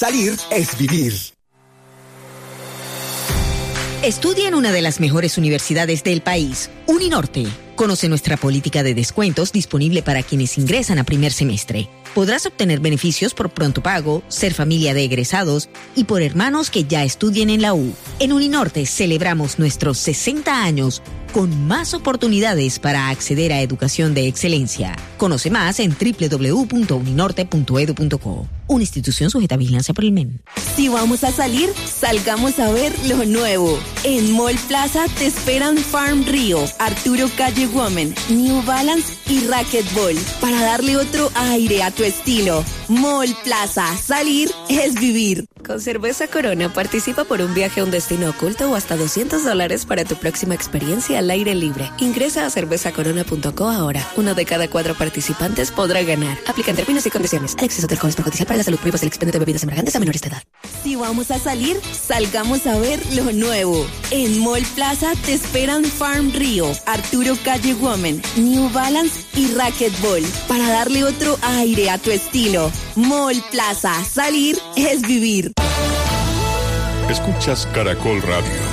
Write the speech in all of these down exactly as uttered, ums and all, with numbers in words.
Salir es vivir. Estudia en una de las mejores universidades del país, Uninorte. Conoce nuestra política de descuentos disponible para quienes ingresan a primer semestre. Podrás obtener beneficios por pronto pago, ser familia de egresados y por hermanos que ya estudien en la U. En Uninorte celebramos nuestros sesenta años con más oportunidades para acceder a educación de excelencia. Conoce más en doble u doble u doble u punto uninorte punto e d u punto co. Una institución sujeta a vigilancia por el M E N. Si vamos a salir, salgamos a ver lo nuevo. En Mall Plaza te esperan Farm Rio, Arturo Calle Woman, New Balance y Racquetball para darle otro aire a tu estilo. Mall Plaza, salir es vivir. Con Cerveza Corona participa por un viaje a un destino oculto o hasta doscientos dólares para tu próxima experiencia al aire libre. Ingresa a cerveza corona punto co ahora. Uno de cada cuatro participantes podrá ganar. Aplican términos y condiciones. El exceso de alcohol es perjudicial para la salud. Prohíbas el expendio de bebidas embriagantes a menores de edad. Si vamos a salir, salgamos a ver lo nuevo. En Mall Plaza te esperan Farm Rio, Arturo Calle Woman, New Balance y Racquetball para darle otro aire a tu estilo. Mall Plaza, salir es vivir. Escuchas Caracol Radio.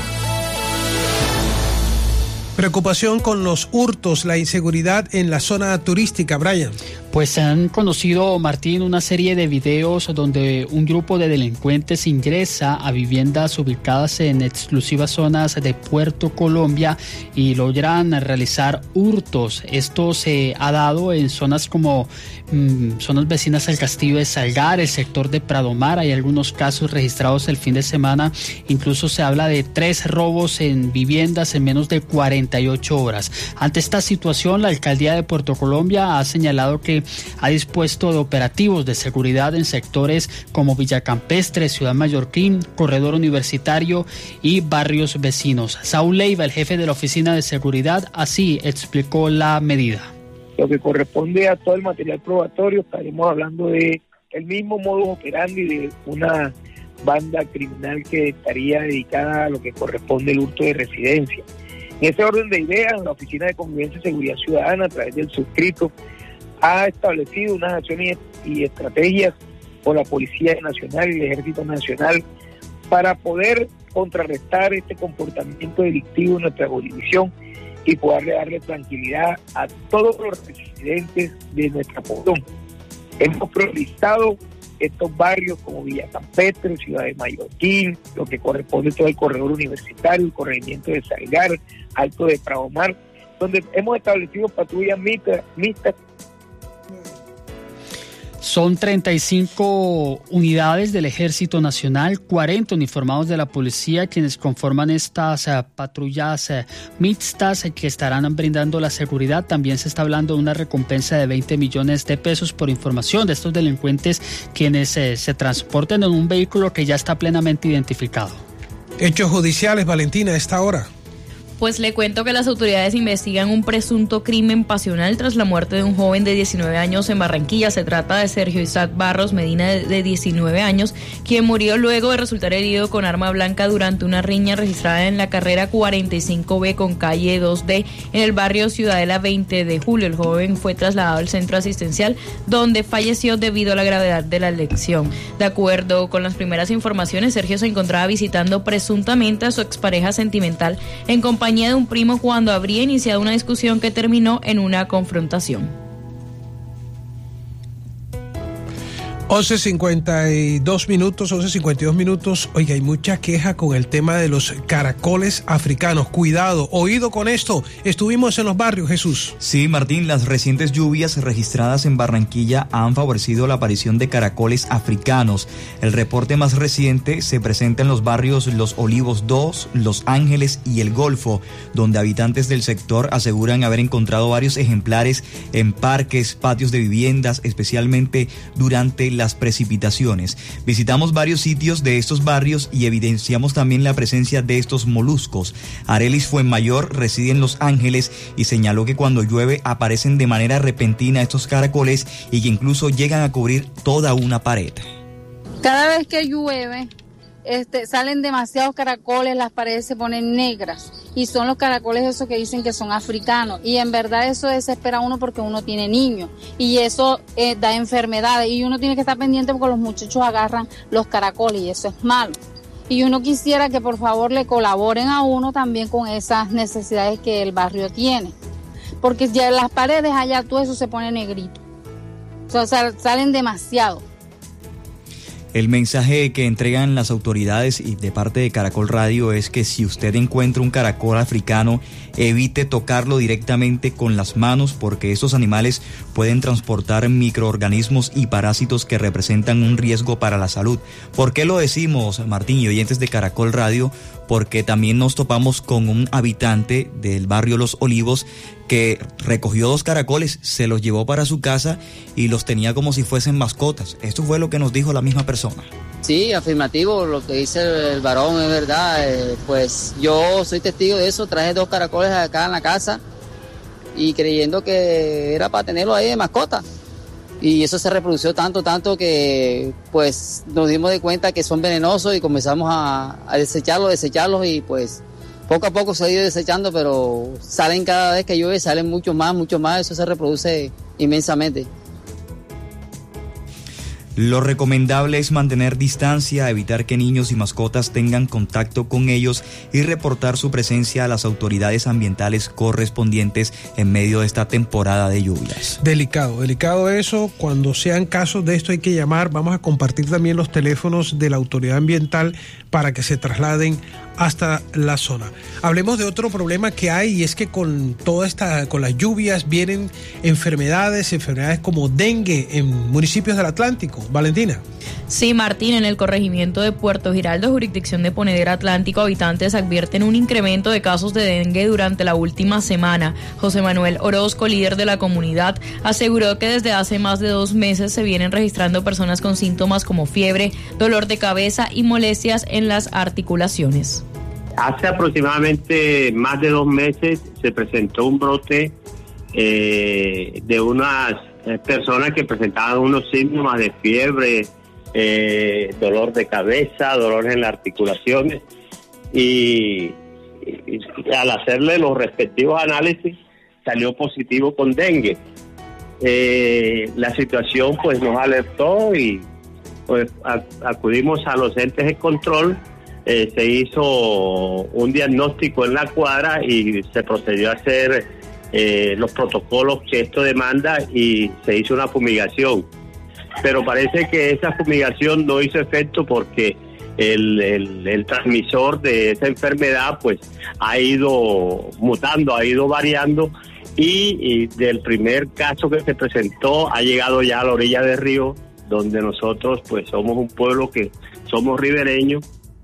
Preocupación con los hurtos, la inseguridad en la zona turística, Brian. Pues se han conocido, Martín, una serie de videos donde un grupo de delincuentes ingresa a viviendas ubicadas en exclusivas zonas de Puerto Colombia y logran realizar hurtos. Esto se ha dado en zonas como mmm, zonas vecinas al Castillo de Salgar, el sector de Pradomar. Hay algunos casos registrados el fin de semana. Incluso se habla de tres robos en viviendas en menos de cuarenta y ocho horas. Ante esta situación, la alcaldía de Puerto Colombia ha señalado que ha dispuesto de operativos de seguridad en sectores como Villa Campestre, Ciudad Mallorquín, Corredor Universitario y barrios vecinos. Saúl Leiva, el jefe de la Oficina de Seguridad, así explicó la medida. Lo que corresponde a todo el material probatorio, estaremos hablando de el mismo modus operandi de una banda criminal que estaría dedicada a lo que corresponde al hurto de residencia. En ese orden de ideas, la Oficina de Convivencia y Seguridad Ciudadana, a través del suscrito, ha establecido unas acciones y estrategias con la Policía Nacional y el Ejército Nacional para poder contrarrestar este comportamiento delictivo en nuestra jurisdicción y poderle darle tranquilidad a todos los residentes de nuestra población. Hemos priorizado estos barrios como Villa Campestre, Ciudad de Mallorquín, lo que corresponde a todo el corredor universitario, el corregimiento de Salgar, Alto de Pradomar, donde hemos establecido patrullas mixtas, mixtas. Son treinta y cinco unidades del Ejército Nacional, cuarenta uniformados de la policía quienes conforman estas uh, patrullas uh, mixtas uh, que estarán brindando la seguridad. También se está hablando de una recompensa de veinte millones de pesos por información de estos delincuentes quienes uh, se transporten en un vehículo que ya está plenamente identificado. Hechos judiciales, Valentina, a esta hora. Pues le cuento que las autoridades investigan un presunto crimen pasional tras la muerte de un joven de diecinueve años en Barranquilla. Se trata de Sergio Isaac Barros Medina, de diecinueve años, quien murió luego de resultar herido con arma blanca durante una riña registrada en la carrera cuarenta y cinco B con calle dos D en el barrio Ciudadela veinte de julio. El joven fue trasladado al centro asistencial donde falleció debido a la gravedad de la lesión. De acuerdo con las primeras informaciones, Sergio se encontraba visitando presuntamente a su expareja sentimental en compañía de un primo cuando habría iniciado una discusión que terminó en una confrontación. once cincuenta y dos minutos, once cincuenta y dos minutos. Oiga, hay mucha queja con el tema de los caracoles africanos. Cuidado, oído con esto. Estuvimos en los barrios, Jesús. Sí, Martín, las recientes lluvias registradas en Barranquilla han favorecido la aparición de caracoles africanos. El reporte más reciente se presenta en los barrios Los Olivos dos, Los Ángeles y El Golfo, donde habitantes del sector aseguran haber encontrado varios ejemplares en parques, patios de viviendas, especialmente durante las precipitaciones. Visitamos varios sitios de estos barrios y evidenciamos también la presencia de estos moluscos. Arelis Fuenmayor reside en Los Ángeles y señaló que cuando llueve aparecen de manera repentina estos caracoles y que incluso llegan a cubrir toda una pared. Cada vez que llueve, este, salen demasiados caracoles, las paredes se ponen negras y son los caracoles esos que dicen que son africanos, y en verdad eso desespera a uno porque uno tiene niños, y eso eh, da enfermedades, y uno tiene que estar pendiente porque los muchachos agarran los caracoles, y eso es malo. Y uno quisiera que por favor le colaboren a uno también con esas necesidades que el barrio tiene. Porque ya las paredes allá todo eso se pone negrito. O sea, salen demasiado. El mensaje que entregan las autoridades y de parte de Caracol Radio es que si usted encuentra un caracol africano, evite tocarlo directamente con las manos porque estos animales pueden transportar microorganismos y parásitos que representan un riesgo para la salud. ¿Por qué lo decimos, Martín y oyentes de Caracol Radio? Porque también nos topamos con un habitante del barrio Los Olivos que recogió dos caracoles, se los llevó para su casa y los tenía como si fuesen mascotas. Esto fue lo que nos dijo la misma persona. Sí, afirmativo, lo que dice el varón es verdad. Eh, pues yo soy testigo de eso, traje dos caracoles acá en la casa y creyendo que era para tenerlo ahí de mascota. Y eso se reprodució tanto, tanto que pues nos dimos de cuenta que son venenosos y comenzamos a, a desecharlos, desecharlos y pues poco a poco se ha ido desechando, pero salen cada vez que llueve, salen mucho más, mucho más, eso se reproduce inmensamente. Lo recomendable es mantener distancia, evitar que niños y mascotas tengan contacto con ellos y reportar su presencia a las autoridades ambientales correspondientes en medio de esta temporada de lluvias. Delicado, delicado eso. Cuando sean casos de esto hay que llamar. Vamos a compartir también los teléfonos de la autoridad ambiental para que se trasladen hasta la zona. Hablemos de otro problema que hay y es que con toda esta, con las lluvias vienen enfermedades, enfermedades como dengue en municipios del Atlántico. Valentina. Sí, Martín, en el corregimiento de Puerto Giraldo, jurisdicción de Ponedera Atlántico, habitantes advierten un incremento de casos de dengue durante la última semana. José Manuel Orozco, líder de la comunidad, aseguró que desde hace más de dos meses se vienen registrando personas con síntomas como fiebre, dolor de cabeza y molestias en las articulaciones. Hace aproximadamente más de dos meses se presentó un brote eh, de unas personas que presentaban unos síntomas de fiebre, eh, dolor de cabeza, dolor en las articulaciones y, y, y al hacerle los respectivos análisis salió positivo con dengue. Eh, la situación pues nos alertó y pues a, acudimos a los entes de control. Eh, se hizo un diagnóstico en la cuadra y se procedió a hacer eh, los protocolos que esto demanda y se hizo una fumigación. Pero parece que esa fumigación no hizo efecto porque el, el, el transmisor de esa enfermedad pues ha ido mutando, ha ido variando y, y del primer caso que se presentó ha llegado ya a la orilla del río, donde nosotros pues somos un pueblo que somos ribereños.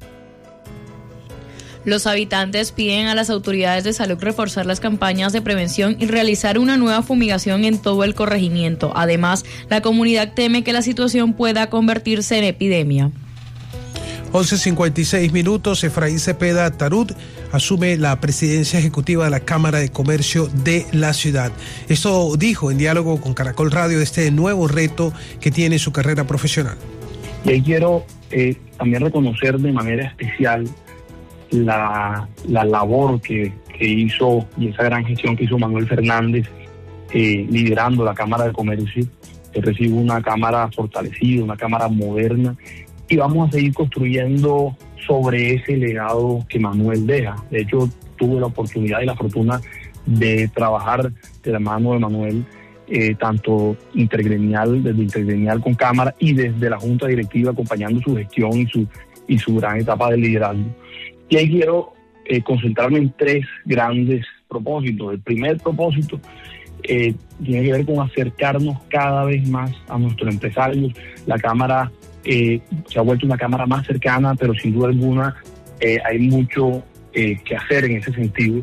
Los habitantes piden a las autoridades de salud reforzar las campañas de prevención y realizar una nueva fumigación en todo el corregimiento. Además, la comunidad teme que la situación pueda convertirse en epidemia. once cincuenta y seis minutos, Efraín Cepeda Tarut asume la presidencia ejecutiva de la Cámara de Comercio de la ciudad. Esto dijo en diálogo con Caracol Radio de este nuevo reto que tiene su carrera profesional. Y ahí quiero eh, también reconocer de manera especial La, la labor que, que hizo y esa gran gestión que hizo Manuel Fernández eh, liderando la Cámara de Comercio, que recibe una Cámara fortalecida, una Cámara moderna, y vamos a seguir construyendo sobre ese legado que Manuel deja. De hecho, tuve la oportunidad y la fortuna de trabajar de la mano de Manuel, eh, tanto intergremial, desde intergremial con Cámara y desde la Junta Directiva, acompañando su gestión y su, y su gran etapa de liderazgo. Y ahí quiero eh, concentrarme en tres grandes propósitos. El primer propósito eh, tiene que ver con acercarnos cada vez más a nuestros empresarios. La Cámara eh, se ha vuelto una Cámara más cercana, pero sin duda alguna eh, hay mucho eh, que hacer en ese sentido.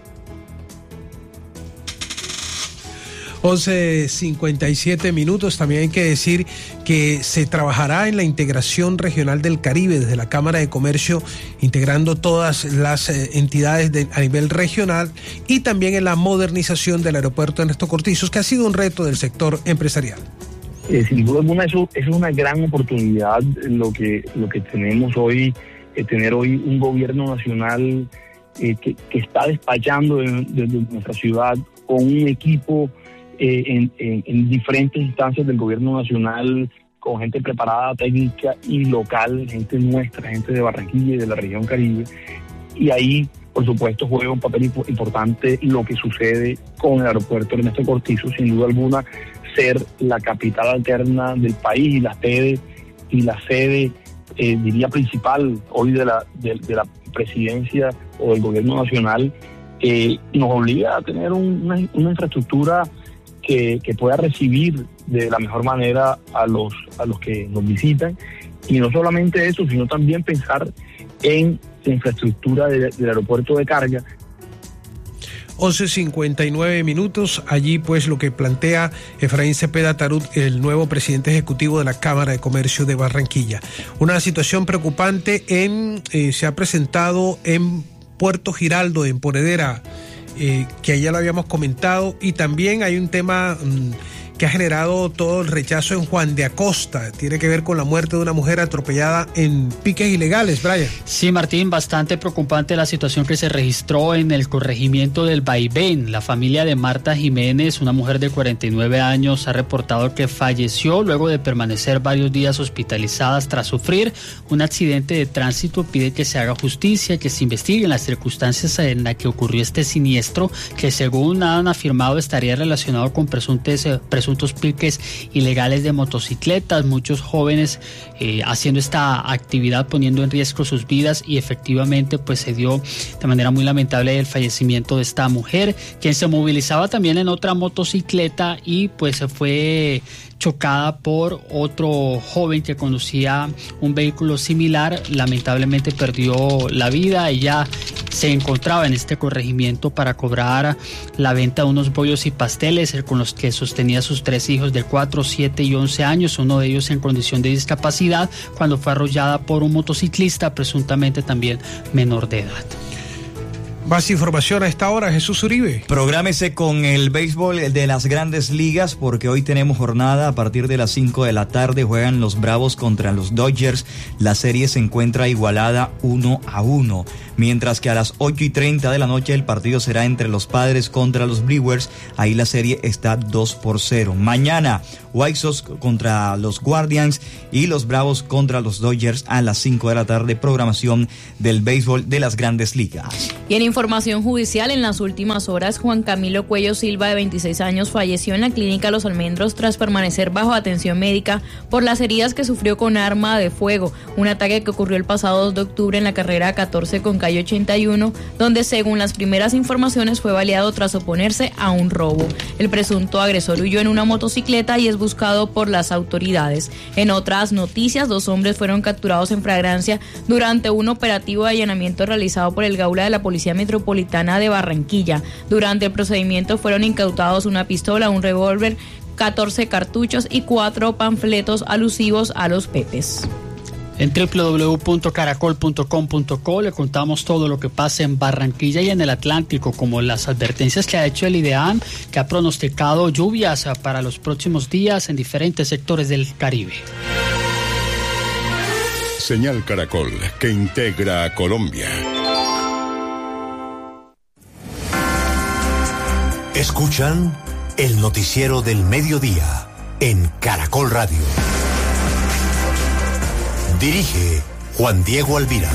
once cincuenta y siete minutos. También hay que decir que se trabajará en la integración regional del Caribe desde la Cámara de Comercio, integrando todas las eh, entidades de, a nivel regional, y también en la modernización del aeropuerto Ernesto Cortizos, que ha sido un reto del sector empresarial. Eh, sin duda alguna eso, eso es una gran oportunidad lo que, lo que tenemos hoy, eh, tener hoy un gobierno nacional eh, que, que está despachando desde de, de nuestra ciudad con un equipo eh, en, en, en diferentes instancias del gobierno nacional, con gente preparada, técnica y local, gente nuestra, gente de Barranquilla y de la región Caribe. Y ahí, por supuesto, juega un papel importante lo que sucede con el aeropuerto Ernesto Cortizo, sin duda alguna, ser la capital alterna del país y la sede, y la sede eh, diría principal hoy de la, de, de la presidencia o del gobierno nacional, eh, nos obliga a tener un, una, una infraestructura que, que pueda recibir de la mejor manera a los, a los que nos visitan. Y no solamente eso, sino también pensar en la infraestructura de, del aeropuerto de carga. once cincuenta y nueve minutos, allí pues lo que plantea Efraín Cepeda Tarut, el nuevo presidente ejecutivo de la Cámara de Comercio de Barranquilla. Una situación preocupante en eh, se ha presentado en Puerto Giraldo, en Ponedera, eh, que ayer lo habíamos comentado, y también hay un tema mmm, que ha generado todo el rechazo en Juan de Acosta. Tiene que ver con la muerte de una mujer atropellada en piques ilegales, Brian. Sí, Martín, bastante preocupante la situación que se registró en el corregimiento del Vaivén. La familia de Marta Jiménez, una mujer de cuarenta y nueve años, ha reportado que falleció luego de permanecer varios días hospitalizadas tras sufrir un accidente de tránsito. Pide que se haga justicia, que se investiguen las circunstancias en las que ocurrió este siniestro, que según han afirmado estaría relacionado con presuntos presuntos piques ilegales de motocicletas, muchos jóvenes eh, haciendo esta actividad poniendo en riesgo sus vidas, y efectivamente pues se dio de manera muy lamentable el fallecimiento de esta mujer, quien se movilizaba también en otra motocicleta y pues se fue chocada por otro joven que conducía un vehículo similar. Lamentablemente perdió la vida. Ella se encontraba en este corregimiento para cobrar la venta de unos bollos y pasteles con los que sostenía sus tres hijos de cuatro, siete y once años, uno de ellos en condición de discapacidad, cuando fue arrollada por un motociclista presuntamente también menor de edad. Más información a esta hora, Jesús Uribe. Prográmese con el béisbol de las Grandes Ligas, porque hoy tenemos jornada a partir de las cinco de la tarde. Juegan los Bravos contra los Dodgers. La serie se encuentra igualada uno a uno. Mientras que a las ocho y treinta de la noche el partido será entre los Padres contra los Brewers. Ahí la serie está dos por cero. Mañana, White Sox contra los Guardians y los Bravos contra los Dodgers a las cinco de la tarde. Programación del béisbol de las Grandes Ligas. Y en información judicial, en las últimas horas, Juan Camilo Cuello Silva, de veintiséis años, falleció en la clínica Los Almendros tras permanecer bajo atención médica por las heridas que sufrió con arma de fuego. Un ataque que ocurrió el pasado dos de octubre en la carrera catorce con calle ochenta y uno, donde según las primeras informaciones fue baleado tras oponerse a un robo. El presunto agresor huyó en una motocicleta y es buscado por las autoridades. En otras noticias, dos hombres fueron capturados en flagrancia durante un operativo de allanamiento realizado por el Gaula de la Policía Metropolitana de Barranquilla. Durante el procedimiento fueron incautados una pistola, un revólver, catorce cartuchos y cuatro panfletos alusivos a los Pepes. En doble u doble u doble u punto caracol punto com punto co le contamos todo lo que pasa en Barranquilla y en el Atlántico, como las advertencias que ha hecho el IDEAM, que ha pronosticado lluvias para los próximos días en diferentes sectores del Caribe. Señal Caracol, que integra a Colombia. Escuchan el noticiero del mediodía en Caracol Radio. Dirige Juan Diego Alvira.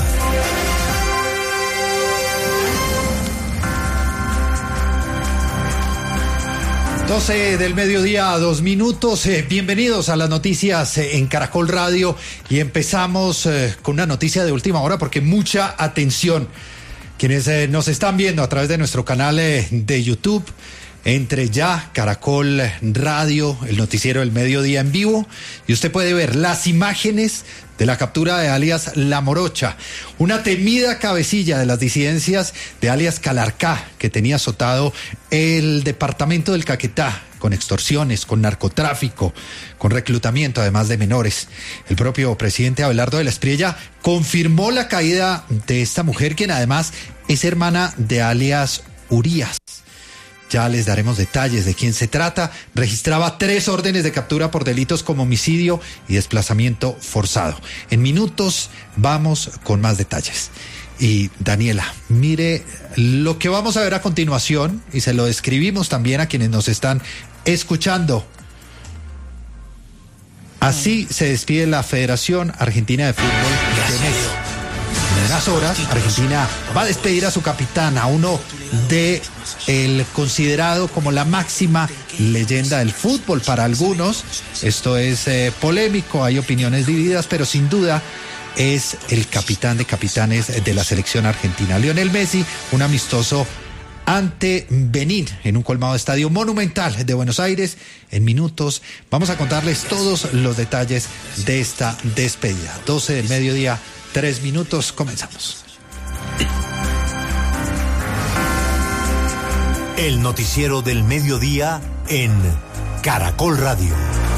doce del mediodía, dos minutos. Eh, bienvenidos a las noticias eh, en Caracol Radio. Y empezamos eh, con una noticia de última hora, porque mucha atención. Quienes eh, nos están viendo a través de nuestro canal eh, de YouTube, entre ya Caracol Radio, el noticiero del mediodía en vivo, y usted puede ver las imágenes de la captura de alias La Morocha, una temida cabecilla de las disidencias de alias Calarcá, que tenía azotado el departamento del Caquetá con extorsiones, con narcotráfico, con reclutamiento además de menores. El propio presidente Abelardo de la Espriella confirmó la caída de esta mujer, quien además es hermana de alias Urías. Ya les daremos detalles de quién se trata. Registraba tres órdenes de captura por delitos como homicidio y desplazamiento forzado. En minutos vamos con más detalles. Y Daniela, mire lo que vamos a ver a continuación, y se lo describimos también a quienes nos están escuchando. Así se despide la Federación Argentina de Fútbol de Messi. En unas horas, Argentina va a despedir a su capitán, a uno de el considerado como la máxima leyenda del fútbol para algunos. Esto es eh, polémico, hay opiniones divididas, pero sin duda es el capitán de capitanes de la selección argentina. Lionel Messi, un amistoso ante Benín en un colmado estadio monumental de Buenos Aires. En minutos vamos a contarles todos los detalles de esta despedida. doce del mediodía, tres minutos, comenzamos. El noticiero del mediodía en Caracol Radio.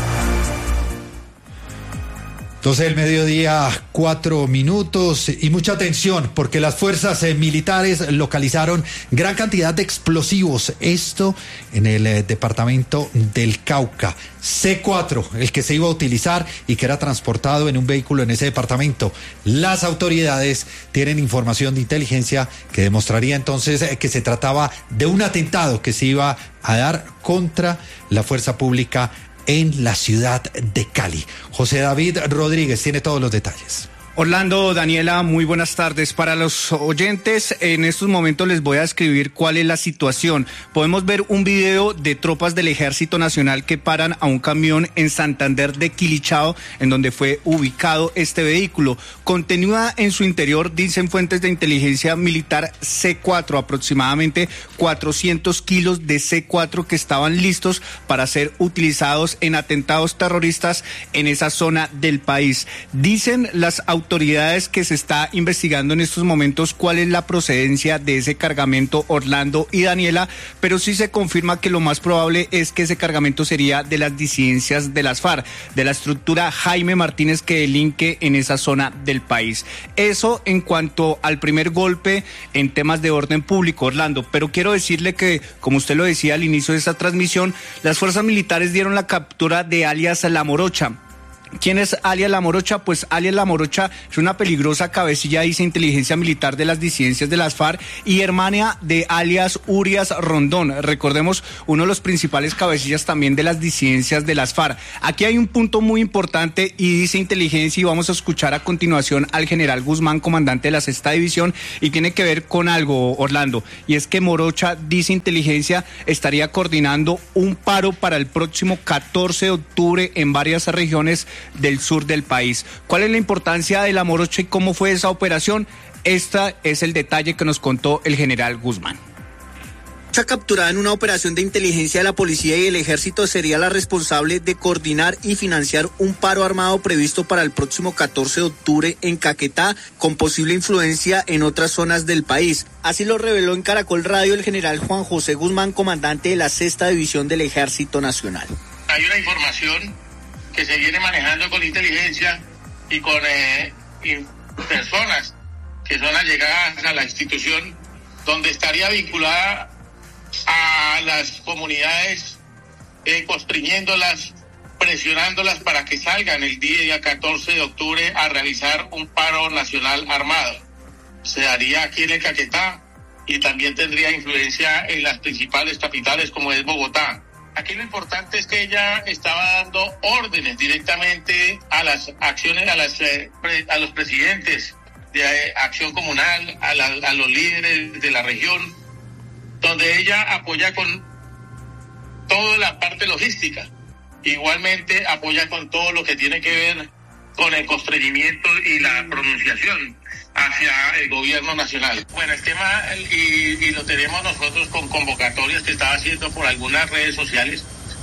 doce del mediodía, cuatro minutos, y mucha atención porque las fuerzas eh, militares localizaron gran cantidad de explosivos, esto en el eh, departamento del Cauca. C cuatro, el que se iba a utilizar y que era transportado en un vehículo en ese departamento. Las autoridades tienen información de inteligencia que demostraría entonces eh, que se trataba de un atentado que se iba a dar contra la fuerza pública en la ciudad de Cali. José David Rodríguez tiene todos los detalles. Orlando, Daniela, muy buenas tardes. Para los oyentes, en estos momentos les voy a describir cuál es la situación. Podemos ver un video de tropas del Ejército Nacional que paran a un camión en Santander de Quilichao, en donde fue ubicado este vehículo. Contenida en su interior, dicen fuentes de inteligencia militar, C cuatro, aproximadamente cuatrocientos kilos de C cuatro que estaban listos para ser utilizados en atentados terroristas en esa zona del país. Dicen las autoridades autoridades que se está investigando en estos momentos cuál es la procedencia de ese cargamento, Orlando y Daniela, pero sí se confirma que lo más probable es que ese cargamento sería de las disidencias de las FARC, de la estructura Jaime Martínez que delinque en esa zona del país. Eso en cuanto al primer golpe en temas de orden público, Orlando, pero quiero decirle que, como usted lo decía al inicio de esta transmisión, las fuerzas militares dieron la captura de alias La Morocha. ¿Quién es alias La Morocha? Pues alias La Morocha es una peligrosa cabecilla, dice inteligencia militar, de las disidencias de las FARC y hermana de alias Urias Rondón. Recordemos, uno de los principales cabecillas también de las disidencias de las FARC. Aquí hay un punto muy importante y dice inteligencia, y vamos a escuchar a continuación al general Guzmán, comandante de la sexta división, y tiene que ver con algo, Orlando, y es que Morocha, dice inteligencia, estaría coordinando un paro para el próximo catorce de octubre en varias regiones del sur del país. ¿Cuál es la importancia de La Morocha y cómo fue esa operación? Este es el detalle que nos contó el general Guzmán. Capturada en una operación de inteligencia de la policía y el ejército, sería la responsable de coordinar y financiar un paro armado previsto para el próximo catorce de octubre en Caquetá, con posible influencia en otras zonas del país. Así lo reveló en Caracol Radio el general Juan José Guzmán, comandante de la sexta división del Ejército Nacional. Hay una información que se viene manejando con inteligencia y con eh, y personas que son allegadas a la institución, donde estaría vinculada a las comunidades, eh, constriñéndolas, presionándolas para que salgan el día catorce de octubre a realizar un paro nacional armado. Se daría aquí en el Caquetá y también tendría influencia en las principales capitales como es Bogotá. Aquí lo importante es que ella estaba dando órdenes directamente a las acciones, a, las, eh, a los presidentes de eh, Acción Comunal, a, la, a los líderes de la región, donde ella apoya con toda la parte logística. Igualmente apoya con todo lo que tiene que ver con el constreñimiento y la pronunciación hacia el gobierno nacional. Bueno, el tema, y, y lo tenemos nosotros con convocatorias que estaba haciendo por algunas redes sociales,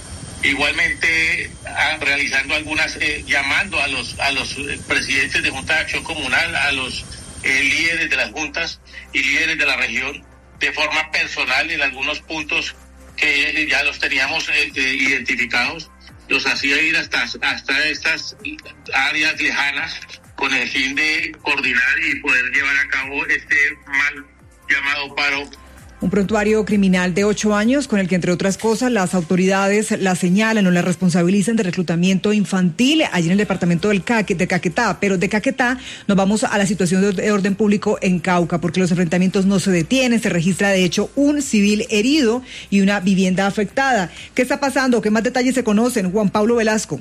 igualmente a, realizando algunas, eh, llamando a los a los presidentes de Junta de Acción Comunal, a los eh, líderes de las juntas y líderes de la región, de forma personal en algunos puntos que ya los teníamos eh, eh, identificados, los hacía ir hasta, hasta estas áreas lejanas con el fin de coordinar y poder llevar a cabo este mal llamado paro un prontuario criminal de ocho años con el que, entre otras cosas, las autoridades la señalan o la responsabilizan de reclutamiento infantil allí en el departamento del Caque, de Caquetá. Pero de Caquetá nos vamos a la situación de orden público en Cauca, porque los enfrentamientos no se detienen. Se registra, de hecho, un civil herido y una vivienda afectada. ¿Qué está pasando? ¿Qué más detalles se conocen? Juan Pablo Velasco.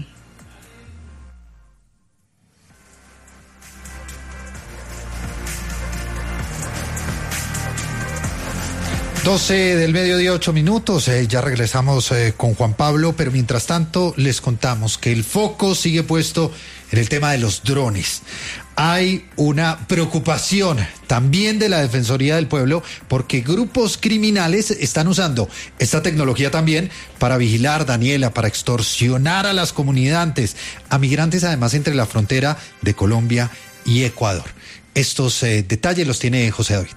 doce del mediodía, ocho minutos, eh, ya regresamos eh, con Juan Pablo, pero mientras tanto les contamos que el foco sigue puesto en el tema de los drones. Hay una preocupación también de la Defensoría del Pueblo porque grupos criminales están usando esta tecnología también para vigilar, Daniela, para extorsionar a las comunidades, a migrantes además entre la frontera de Colombia y Ecuador. Estos eh, detalles los tiene José David.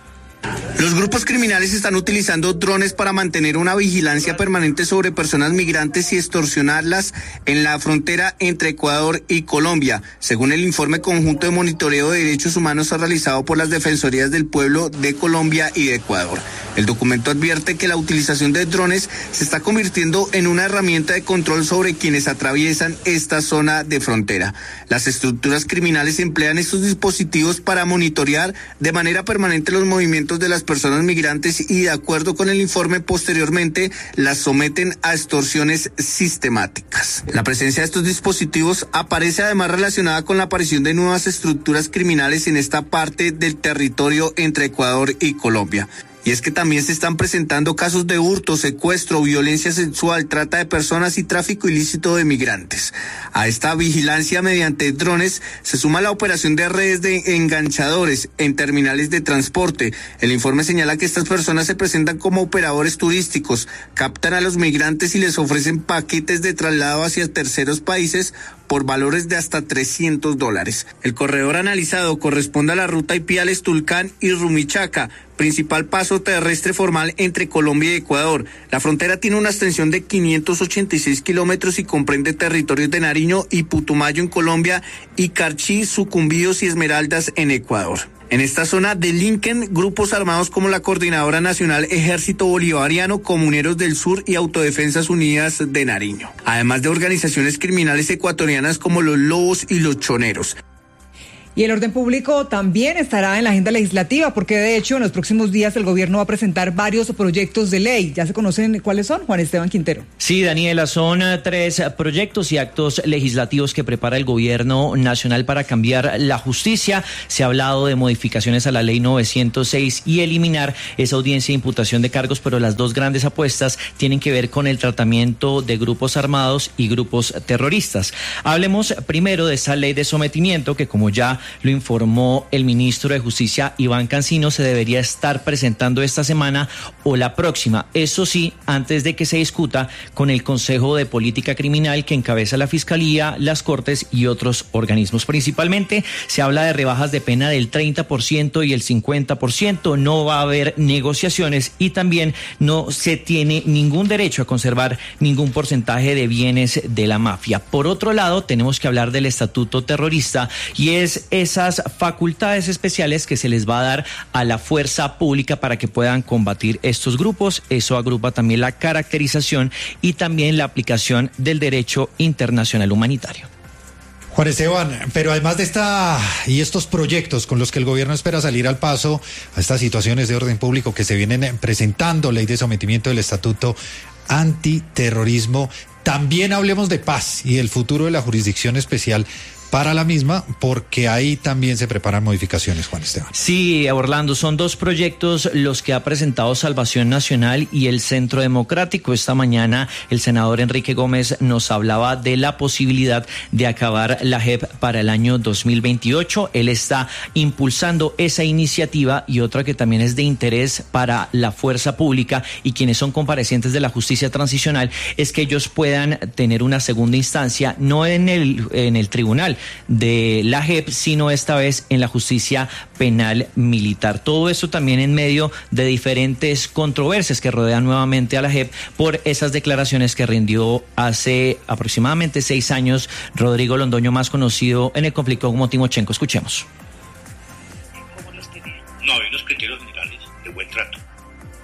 Los grupos criminales están utilizando drones para mantener una vigilancia permanente sobre personas migrantes y extorsionarlas en la frontera entre Ecuador y Colombia, según el informe conjunto de monitoreo de derechos humanos realizado por las Defensorías del Pueblo de Colombia y de Ecuador. El documento advierte que la utilización de drones se está convirtiendo en una herramienta de control sobre quienes atraviesan esta zona de frontera. Las estructuras criminales emplean estos dispositivos para monitorear de manera permanente los movimientos de las personas migrantes y, de acuerdo con el informe, posteriormente las someten a extorsiones sistemáticas. La presencia de estos dispositivos aparece además relacionada con la aparición de nuevas estructuras criminales en esta parte del territorio entre Ecuador y Colombia. Y es que también se están presentando casos de hurto, secuestro, violencia sexual, trata de personas y tráfico ilícito de migrantes. A esta vigilancia mediante drones se suma la operación de redes de enganchadores en terminales de transporte. El informe señala que estas personas se presentan como operadores turísticos, captan a los migrantes y les ofrecen paquetes de traslado hacia terceros países por valores de hasta trescientos dólares. El corredor analizado corresponde a la ruta Ipiales-Tulcán y Rumichaca, principal paso terrestre formal entre Colombia y Ecuador. La frontera tiene una extensión de quinientos ochenta y seis kilómetros y comprende territorios de Nariño y Putumayo en Colombia y Carchí, Sucumbíos y Esmeraldas en Ecuador. En esta zona delinquen grupos armados como la Coordinadora Nacional Ejército Bolivariano, Comuneros del Sur y Autodefensas Unidas de Nariño, además de organizaciones criminales ecuatorianas como los Lobos y los Choneros. Y el orden público también estará en la agenda legislativa, porque de hecho en los próximos días el gobierno va a presentar varios proyectos de ley. ¿Ya se conocen cuáles son, Juan Esteban Quintero? Sí, Daniela, son tres proyectos y actos legislativos que prepara el gobierno nacional para cambiar la justicia. Se ha hablado de modificaciones a la ley novecientos seis y eliminar esa audiencia de imputación de cargos, pero las dos grandes apuestas tienen que ver con el tratamiento de grupos armados y grupos terroristas. Hablemos primero de esa ley de sometimiento que, como ya lo informó el ministro de Justicia, Iván Cancino, se debería estar presentando esta semana o la próxima. Eso sí, antes de que se discuta con el Consejo de Política Criminal que encabeza la Fiscalía, las Cortes y otros organismos. Principalmente se habla de rebajas de pena del treinta por ciento y el cincuenta por ciento. No va a haber negociaciones y también no se tiene ningún derecho a conservar ningún porcentaje de bienes de la mafia. Por otro lado, tenemos que hablar del estatuto terrorista y es esas facultades especiales que se les va a dar a la fuerza pública para que puedan combatir estos grupos. Eso agrupa también la caracterización y también la aplicación del derecho internacional humanitario. Juan Esteban, pero además de esta y estos proyectos con los que el gobierno espera salir al paso a estas situaciones de orden público que se vienen presentando, ley de sometimiento del estatuto antiterrorismo, también hablemos de paz y el futuro de la jurisdicción especial para la misma, porque ahí también se preparan modificaciones, Juan Esteban. Sí, Orlando, son dos proyectos los que ha presentado Salvación Nacional y el Centro Democrático. Esta mañana el senador Enrique Gómez nos hablaba de la posibilidad de acabar la J E P para el año dos mil veintiocho. Él está impulsando esa iniciativa y otra que también es de interés para la fuerza pública y quienes son comparecientes de la justicia transicional es que ellos puedan tener una segunda instancia, no en el, en el tribunal de la J E P, sino esta vez en la justicia penal militar. Todo esto también en medio de diferentes controversias que rodean nuevamente a la J E P por esas declaraciones que rindió hace aproximadamente seis años Rodrigo Londoño, más conocido en el conflicto como Timochenko. Escuchemos. No, hay unos criterios generales de buen trato.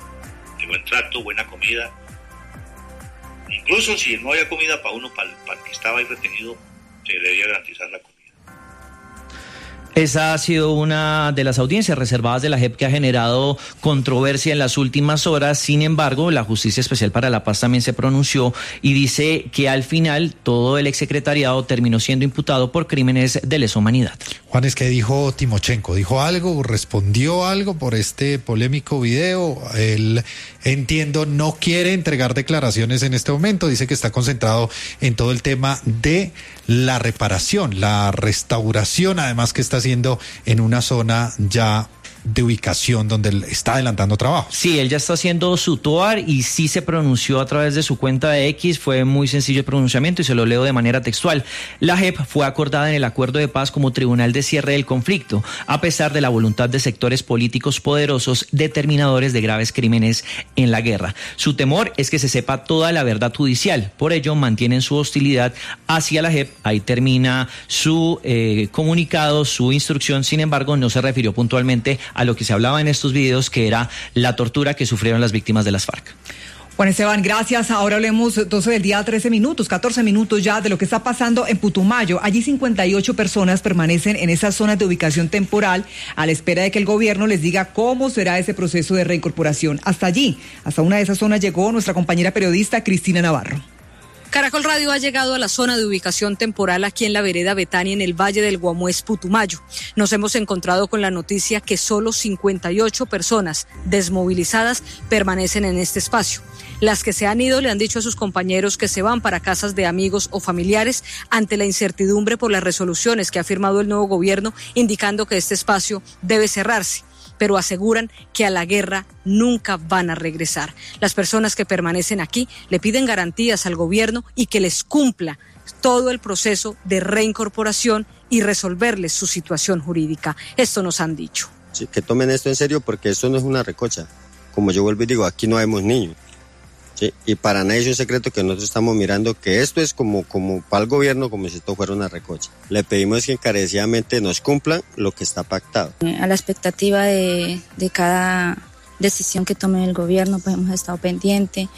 buen trato, buena comida. Incluso si no había comida para uno, para, para el que estaba ahí retenido, se debía garantizar la comida. Esa ha sido una de las audiencias reservadas de la J E P que ha generado controversia en las últimas horas. Sin embargo, la Justicia Especial para la Paz también se pronunció y dice que al final todo el exsecretariado terminó siendo imputado por crímenes de lesa humanidad. Juan, es que dijo Timochenko, dijo algo, respondió algo por este polémico video. Él, entiendo, no quiere entregar declaraciones en este momento, dice que está concentrado en todo el tema de la reparación, la restauración, además que está haciendo en una zona ya de ubicación donde él está adelantando trabajo. Sí, él ya está haciendo su T O A R y sí se pronunció a través de su cuenta de X. Fue muy sencillo el pronunciamiento y se lo leo de manera textual. La J E P fue acordada en el acuerdo de paz como tribunal de cierre del conflicto, a pesar de la voluntad de sectores políticos poderosos determinadores de graves crímenes en la guerra. Su temor es que se sepa toda la verdad judicial. Por ello, mantienen su hostilidad hacia la J E P. Ahí termina su eh, comunicado, su instrucción. Sin embargo, no se refirió puntualmente a lo que se hablaba en estos videos, que era la tortura que sufrieron las víctimas de las FARC. Juan Esteban, gracias. Ahora hablemos doce del día, trece minutos, catorce minutos ya de lo que está pasando en Putumayo. Allí cincuenta y ocho personas permanecen en esas zonas de ubicación temporal a la espera de que el gobierno les diga cómo será ese proceso de reincorporación. Hasta allí, hasta una de esas zonas llegó nuestra compañera periodista Cristina Navarro. Caracol Radio ha llegado a la zona de ubicación temporal aquí en la vereda Betania, en el Valle del Guamués, Putumayo. Nos hemos encontrado con la noticia que solo cincuenta y ocho personas desmovilizadas permanecen en este espacio. Las que se han ido le han dicho a sus compañeros que se van para casas de amigos o familiares ante la incertidumbre por las resoluciones que ha firmado el nuevo gobierno, indicando que este espacio debe cerrarse, pero aseguran que a la guerra nunca van a regresar. Las personas que permanecen aquí le piden garantías al gobierno y que les cumpla todo el proceso de reincorporación y resolverles su situación jurídica. Esto nos han dicho. Sí, que tomen esto en serio porque esto no es una recocha. Como yo vuelvo y digo, aquí no vemos niños. Sí, y para nadie es un secreto que nosotros estamos mirando que esto es como, como para el gobierno, como si esto fuera una recocha. Le pedimos que encarecidamente nos cumplan lo que está pactado. A la expectativa de, de cada decisión que tome el gobierno, pues hemos estado pendientes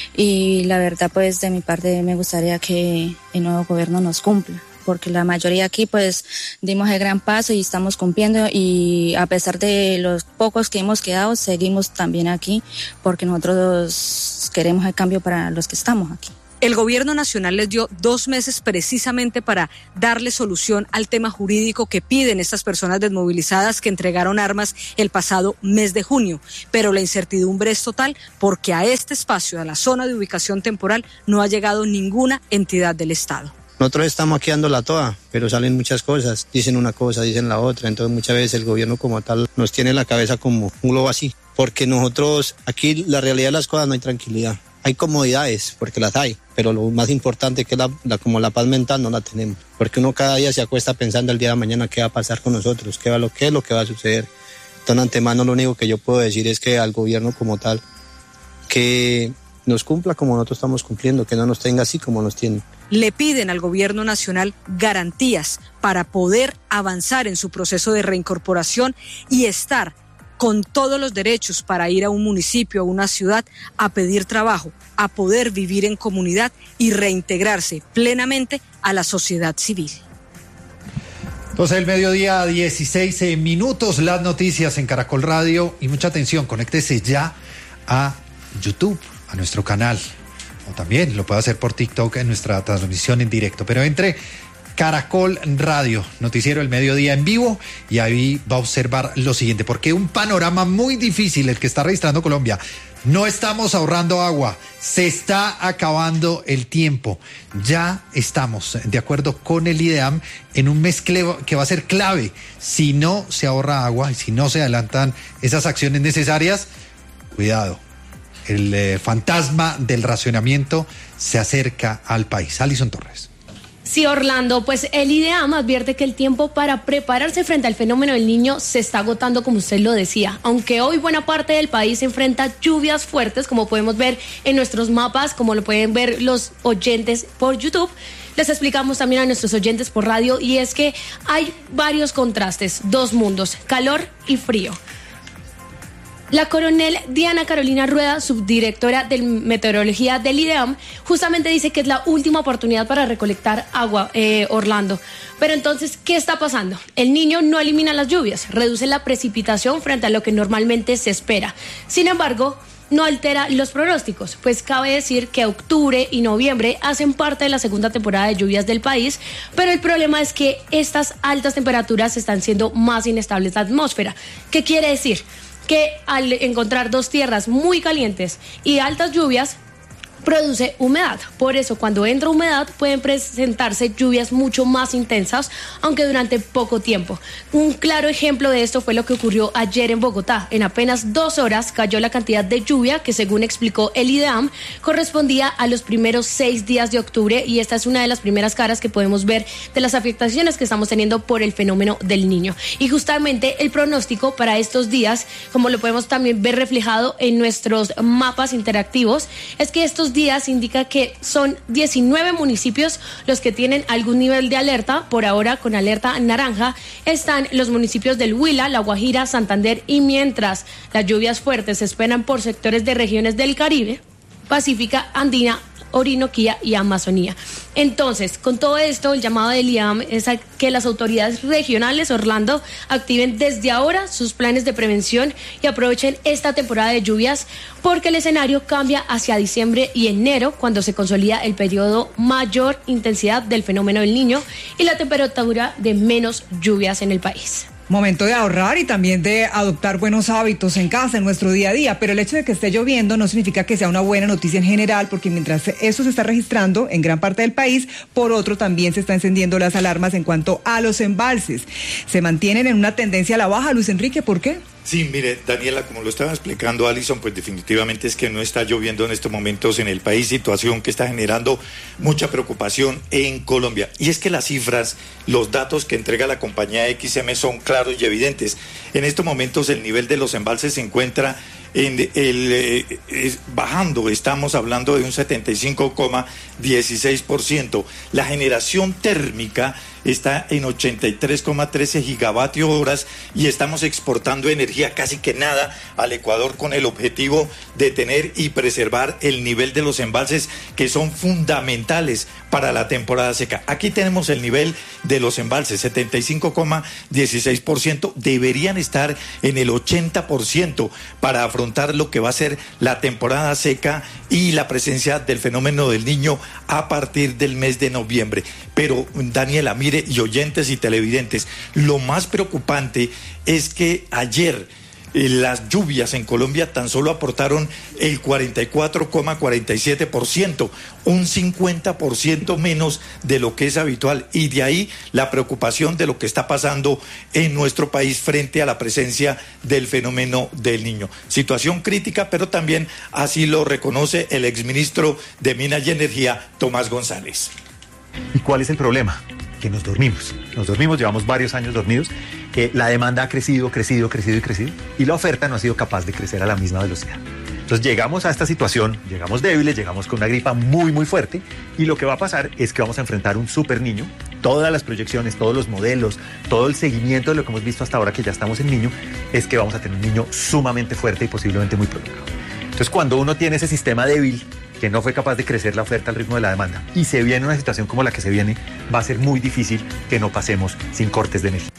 y la verdad, pues de mi parte me gustaría que el nuevo gobierno nos cumpla, porque la mayoría aquí pues dimos el gran paso y estamos cumpliendo, y a pesar de los pocos que hemos quedado, seguimos también aquí porque nosotros queremos el cambio para los que estamos aquí. El gobierno nacional les dio dos meses precisamente para darle solución al tema jurídico que piden estas personas desmovilizadas que entregaron armas el pasado mes de junio. Pero la incertidumbre es total porque a este espacio, a la zona de ubicación temporal, no ha llegado ninguna entidad del Estado. Nosotros estamos aquí dándola toda, pero salen muchas cosas, dicen una cosa, dicen la otra, entonces muchas veces el gobierno como tal nos tiene la cabeza como un globo así, porque nosotros aquí la realidad de las cosas no hay tranquilidad. Hay comodidades, porque las hay, pero lo más importante que es la, la, como la paz mental no la tenemos, porque uno cada día se acuesta pensando el día de mañana qué va a pasar con nosotros, qué va lo que es lo que va a suceder. Entonces, antemano lo único que yo puedo decir es que al gobierno como tal, que nos cumpla como nosotros estamos cumpliendo, que no nos tenga así como nos tienen. Le piden al gobierno nacional garantías para poder avanzar en su proceso de reincorporación y estar con todos los derechos para ir a un municipio, a una ciudad, a pedir trabajo, a poder vivir en comunidad y reintegrarse plenamente a la sociedad civil. Entonces el mediodía, dieciséis minutos, las noticias en Caracol Radio, y mucha atención, conéctese ya a YouTube, a nuestro canal, o también lo puede hacer por TikTok en nuestra transmisión en directo, pero entre Caracol Radio, noticiero El Mediodía en vivo, y ahí va a observar lo siguiente, porque un panorama muy difícil el que está registrando Colombia. No estamos ahorrando agua, se está acabando el tiempo. Ya estamos, de acuerdo con el IDEAM, en un mes que va a ser clave. Si no se ahorra agua y si no se adelantan esas acciones necesarias, cuidado, el eh, fantasma del racionamiento se acerca al país. Alison Torres. Sí, Orlando, pues el IDEAM advierte que el tiempo para prepararse frente al fenómeno del Niño se está agotando, como usted lo decía. Aunque hoy buena parte del país se enfrenta a lluvias fuertes, como podemos ver en nuestros mapas, como lo pueden ver los oyentes por YouTube, les explicamos también a nuestros oyentes por radio, y es que hay varios contrastes, dos mundos, calor y frío. La coronel Diana Carolina Rueda, subdirectora de meteorología del IDEAM, justamente dice que es la última oportunidad para recolectar agua, eh, Orlando. Pero entonces, ¿qué está pasando? El Niño no elimina las lluvias, reduce la precipitación frente a lo que normalmente se espera. Sin embargo, no altera los pronósticos, pues cabe decir que octubre y noviembre hacen parte de la segunda temporada de lluvias del país, pero el problema es que estas altas temperaturas están siendo más inestables en la atmósfera. ¿Qué quiere decir? Que al encontrar dos tierras muy calientes y altas lluvias, produce humedad. Por eso, cuando entra humedad, pueden presentarse lluvias mucho más intensas, aunque durante poco tiempo. Un claro ejemplo de esto fue lo que ocurrió ayer en Bogotá. En apenas dos horas cayó la cantidad de lluvia que, según explicó el IDEAM, correspondía a los primeros seis días de octubre, y esta es una de las primeras caras que podemos ver de las afectaciones que estamos teniendo por el fenómeno del Niño. Y justamente el pronóstico para estos días, como lo podemos también ver reflejado en nuestros mapas interactivos, es que estos días indica que son diecinueve municipios los que tienen algún nivel de alerta. Por ahora, con alerta naranja están los municipios del Huila, La Guajira, Santander, y mientras las lluvias fuertes se esperan por sectores de regiones del Caribe, Pacífica, Andina, Orinoquía y Amazonía. Entonces, con todo esto, el llamado del IDEAM es a que las autoridades regionales, Orlando, activen desde ahora sus planes de prevención y aprovechen esta temporada de lluvias, porque el escenario cambia hacia diciembre y enero, cuando se consolida el periodo mayor intensidad del fenómeno del Niño y la temperatura de menos lluvias en el país. Momento de ahorrar y también de adoptar buenos hábitos en casa, en nuestro día a día, pero el hecho de que esté lloviendo no significa que sea una buena noticia en general, porque mientras eso se está registrando en gran parte del país, por otro también se están encendiendo las alarmas en cuanto a los embalses. Se mantienen en una tendencia a la baja. Luis Enrique, ¿por qué? Sí, mire, Daniela, como lo estaba explicando Alison, pues definitivamente es que no está lloviendo en estos momentos en el país, situación que está generando mucha preocupación en Colombia. Y es que las cifras, los datos que entrega la compañía X M son claros y evidentes. En estos momentos el nivel de los embalses se encuentra en el, eh, es, bajando, estamos hablando de un setenta y cinco coma dieciséis por ciento. La generación térmica está en ochenta y tres coma trece gigavatios horas y estamos exportando energía casi que nada al Ecuador, con el objetivo de tener y preservar el nivel de los embalses, que son fundamentales para la temporada seca. Aquí tenemos el nivel de los embalses, setenta y cinco coma dieciséis por ciento, deberían estar en el ochenta por ciento para afrontar lo que va a ser la temporada seca y la presencia del fenómeno del Niño a partir del mes de noviembre. Pero, Daniela, mire, y oyentes y televidentes, lo más preocupante es que ayer eh, las lluvias en Colombia tan solo aportaron el cuarenta y cuatro coma cuarenta y siete por ciento, un cincuenta por ciento menos de lo que es habitual, y de ahí la preocupación de lo que está pasando en nuestro país frente a la presencia del fenómeno del Niño. Situación crítica, pero también así lo reconoce el exministro de Minas y Energía, Tomás González. ¿Y cuál es el problema? Que nos dormimos. Nos dormimos, llevamos varios años dormidos, que la demanda ha crecido, crecido, crecido y crecido, y la oferta no ha sido capaz de crecer a la misma velocidad. Entonces llegamos a esta situación, llegamos débiles, llegamos con una gripa muy, muy fuerte, y lo que va a pasar es que vamos a enfrentar un super Niño. Todas las proyecciones, todos los modelos, todo el seguimiento de lo que hemos visto hasta ahora, que ya estamos en Niño, es que vamos a tener un Niño sumamente fuerte y posiblemente muy prolongado. Entonces, cuando uno tiene ese sistema débil, que no fue capaz de crecer la oferta al ritmo de la demanda, y se viene una situación como la que se viene, va a ser muy difícil que no pasemos sin cortes de energía.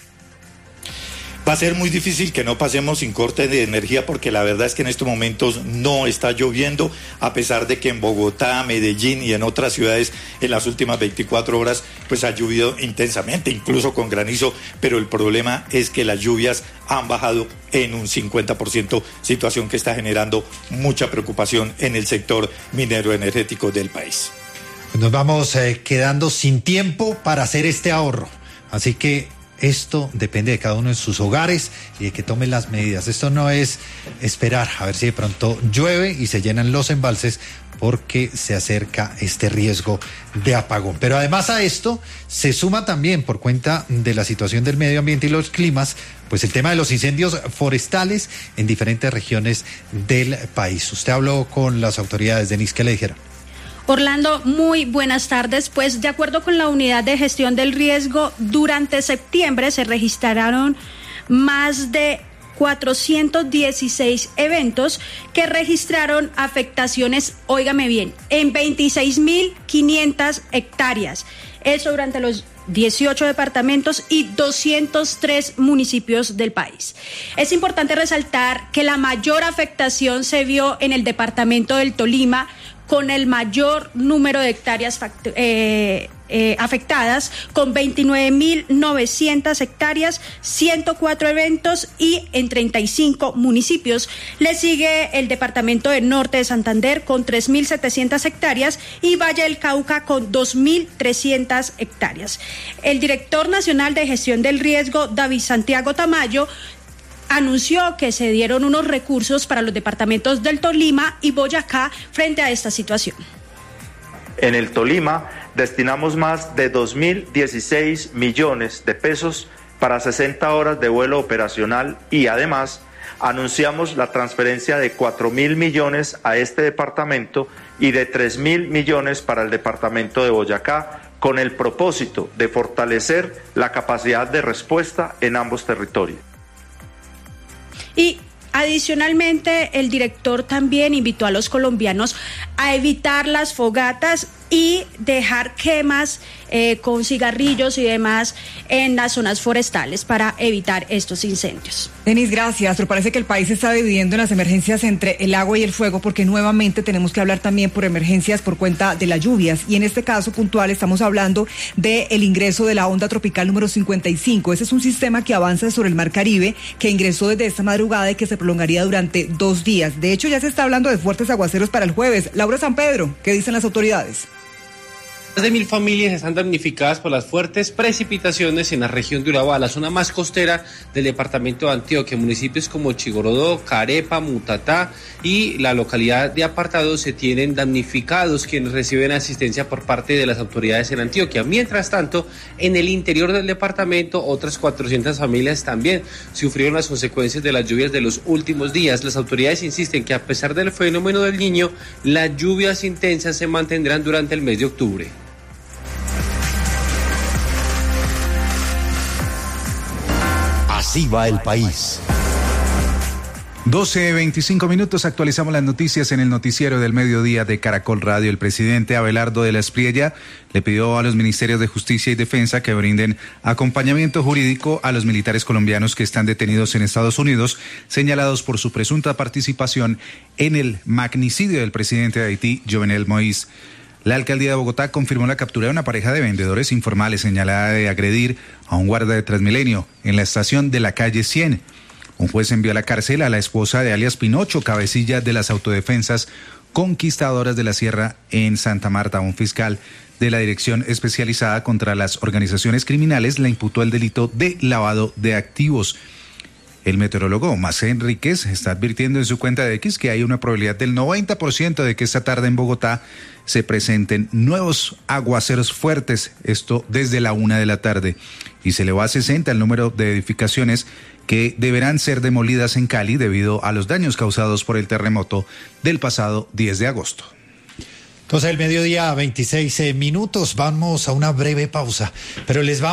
Va a ser muy difícil que no pasemos sin corte de energía, porque la verdad es que en estos momentos no está lloviendo, a pesar de que en Bogotá, Medellín y en otras ciudades en las últimas veinticuatro horas pues ha llovido intensamente, incluso con granizo, pero el problema es que las lluvias han bajado en un cincuenta por ciento, situación que está generando mucha preocupación en el sector minero energético del país. Nos vamos eh, quedando sin tiempo para hacer este ahorro, así que esto depende de cada uno de sus hogares y de que tomen las medidas. Esto no es esperar a ver si de pronto llueve y se llenan los embalses, porque se acerca este riesgo de apagón. Pero además a esto se suma también, por cuenta de la situación del medio ambiente y los climas, pues el tema de los incendios forestales en diferentes regiones del país. Usted habló con las autoridades, Denise, ¿qué le dijeron? Orlando, muy buenas tardes. Pues de acuerdo con la Unidad de Gestión del Riesgo, durante septiembre se registraron más de cuatrocientos dieciséis eventos que registraron afectaciones, óigame bien, en veintiséis mil quinientas hectáreas. Eso durante los dieciocho departamentos y doscientos tres municipios del país. Es importante resaltar que la mayor afectación se vio en el departamento del Tolima, con el mayor número de hectáreas eh, eh, afectadas, con veintinueve mil novecientas hectáreas, ciento cuatro eventos y en treinta y cinco municipios. Le sigue el departamento del Norte de Santander con tres mil setecientas hectáreas y Valle del Cauca con dos mil trescientas hectáreas. El director nacional de gestión del riesgo, David Santiago Tamayo, anunció que se dieron unos recursos para los departamentos del Tolima y Boyacá frente a esta situación. En el Tolima destinamos más de dos mil dieciséis millones de pesos para sesenta horas de vuelo operacional y además anunciamos la transferencia de cuatro mil millones a este departamento y de tres mil millones para el departamento de Boyacá, con el propósito de fortalecer la capacidad de respuesta en ambos territorios. Y adicionalmente, el director también invitó a los colombianos a evitar las fogatas y dejar quemas eh, con cigarrillos y demás en las zonas forestales para evitar estos incendios. Denis, gracias. Pero parece que el país se está dividiendo en las emergencias entre el agua y el fuego, porque nuevamente tenemos que hablar también por emergencias por cuenta de las lluvias. Y en este caso puntual estamos hablando del ingreso de la onda tropical número cincuenta y cinco. Ese es un sistema que avanza sobre el Mar Caribe, que ingresó desde esta madrugada y que se prolongaría durante dos días. De hecho, ya se está hablando de fuertes aguaceros para el jueves. Laura San Pedro, ¿qué dicen las autoridades? Más de mil familias están damnificadas por las fuertes precipitaciones en la región de Urabá, la zona más costera del departamento de Antioquia. Municipios como Chigorodó, Carepa, Mutatá y la localidad de Apartado se tienen damnificados, quienes reciben asistencia por parte de las autoridades en Antioquia. Mientras tanto, en el interior del departamento, otras cuatrocientas familias también sufrieron las consecuencias de las lluvias de los últimos días. Las autoridades insisten que a pesar del fenómeno del Niño, las lluvias intensas se mantendrán durante el mes de octubre. Así va el país. doce veinticinco minutos, actualizamos las noticias en el noticiero del mediodía de Caracol Radio. El presidente Abelardo de la Espriella le pidió a los ministerios de Justicia y Defensa que brinden acompañamiento jurídico a los militares colombianos que están detenidos en Estados Unidos, señalados por su presunta participación en el magnicidio del presidente de Haití, Jovenel Moïse. La alcaldía de Bogotá confirmó la captura de una pareja de vendedores informales señalada de agredir a un guarda de Transmilenio en la estación de la calle cien. Un juez envió a la cárcel a la esposa de alias Pinocho, cabecilla de las autodefensas conquistadoras de la Sierra en Santa Marta. Un fiscal de la Dirección Especializada contra las Organizaciones Criminales le imputó el delito de lavado de activos. El meteorólogo Macé Enríquez está advirtiendo en su cuenta de X que hay una probabilidad del noventa por ciento de que esta tarde en Bogotá se presenten nuevos aguaceros fuertes, esto desde la una de la tarde, y se elevó a sesenta el número de edificaciones que deberán ser demolidas en Cali debido a los daños causados por el terremoto del pasado diez de agosto. Entonces, el mediodía, veintiséis minutos, vamos a una breve pausa, pero les vamos